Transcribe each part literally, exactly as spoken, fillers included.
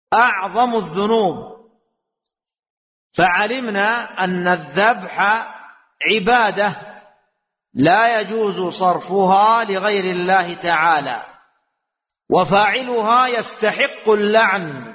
أعظم الذنوب، فعلمنا أن الذبح عبادة لا يجوز صرفها لغير الله تعالى، وفاعلها يستحق اللعن،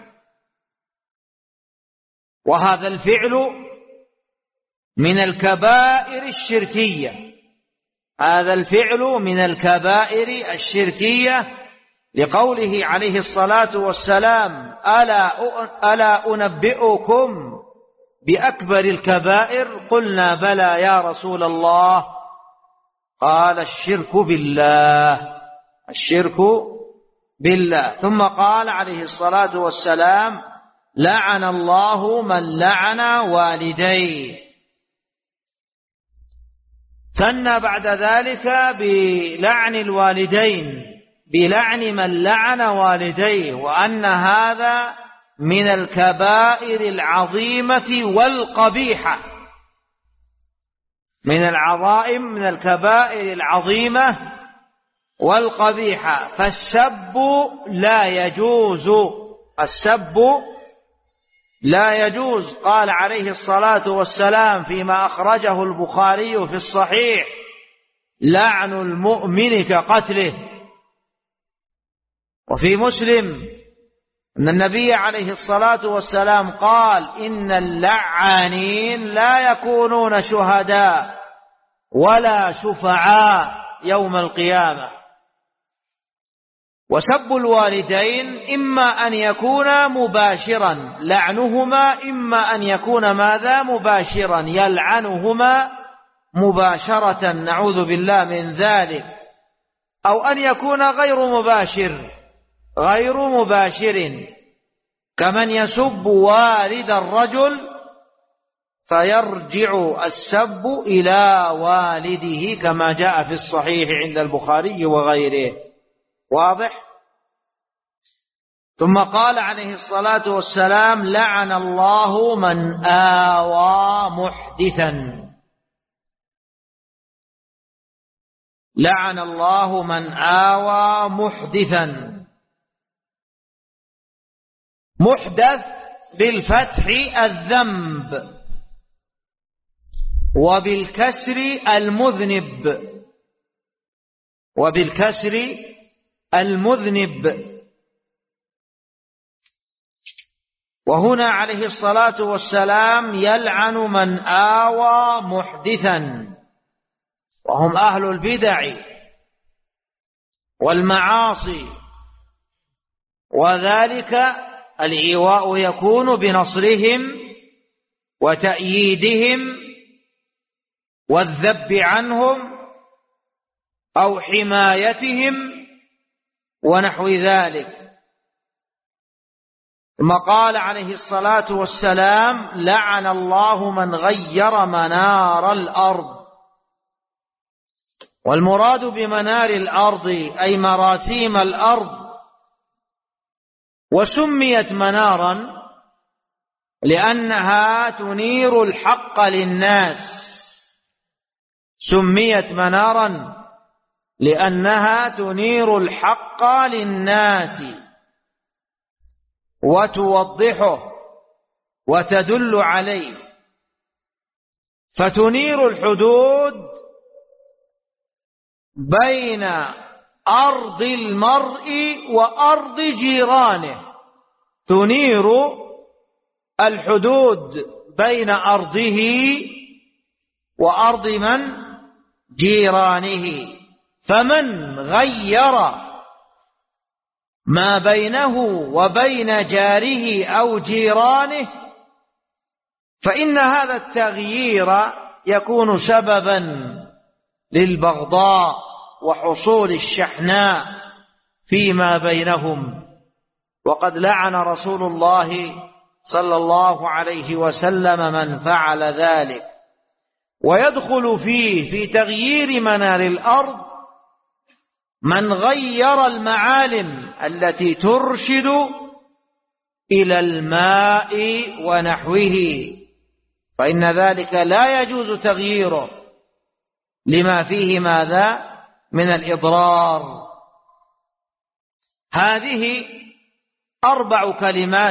وهذا الفعل من الكبائر الشركية، هذا الفعل من الكبائر الشركية، لقوله عليه الصلاة والسلام: ألا ألا أنبئكم بأكبر الكبائر؟ قلنا: بلى يا رسول الله. قال: الشرك بالله، الشرك بالله. ثم قال عليه الصلاة والسلام: لعن الله من لعن والديه. ثنى بعد ذلك بلعن الوالدين، بلعن من لعن والديه، وأن هذا من الكبائر العظيمة والقبيحة، من العظائم، من الكبائر العظيمة والقبيحة. فالسب لا يجوز، السب لا يجوز. قال عليه الصلاة والسلام فيما أخرجه البخاري في الصحيح: لعن المؤمن كقتله. وفي مسلم أن النبي عليه الصلاة والسلام قال: إن اللعانين لا يكونون شهداء ولا شفعاء يوم القيامة. وسب الوالدين إما أن يكون مباشرا، لعنهما إما أن يكون ماذا؟ مباشرا، يلعنهما مباشرة، نعوذ بالله من ذلك، أو أن يكون غير مباشر، غير مباشر، كمن يسب والد الرجل فيرجع السب إلى والده، كما جاء في الصحيح عند البخاري وغيره. واضح؟ ثم قال عليه الصلاة والسلام: لعن الله من آوى محدثا، لعن الله من آوى محدثا. محدث بالفتح الذنب، وبالكسر المذنب، وبالكسر المذنب. وهنا عليه الصلاة والسلام يلعن من آوى محدثا، وهم أهل البدع والمعاصي، وذلك الإيواء يكون بنصرهم وتأييدهم والذب عنهم أو حمايتهم ونحو ذلك. ثم قال عليه الصلاة والسلام: لعن الله من غير منار الأرض. والمراد بمنار الأرض أي مراسيم الأرض. وسميت منارا لأنها تنير الحق للناس، سميت منارا لأنها تنير الحق للناس وتوضحه وتدل عليه. فتنير الحدود بين أرض المرء وأرض جيرانه، تنير الحدود بين أرضه وأرض من؟ جيرانه. فمن غير ما بينه وبين جاره أو جيرانه فإن هذا التغيير يكون سببا للبغضاء وحصول الشحناء فيما بينهم. وقد لعن رسول الله صلى الله عليه وسلم من فعل ذلك. ويدخل فيه في تغيير منار الأرض من غير المعالم التي ترشد إلى الماء ونحوه، فإن ذلك لا يجوز تغييره لما فيه ماذا؟ من الإضرار. هذه أربع كلمات